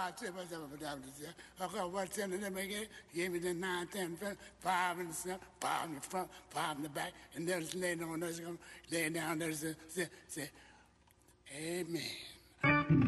God said, what's in it? Let me get it. He gave me the 9, 10, 5 in the center, 5 in the front, 5 in the back, and there's laying on, there's laying down, there's say, Amen.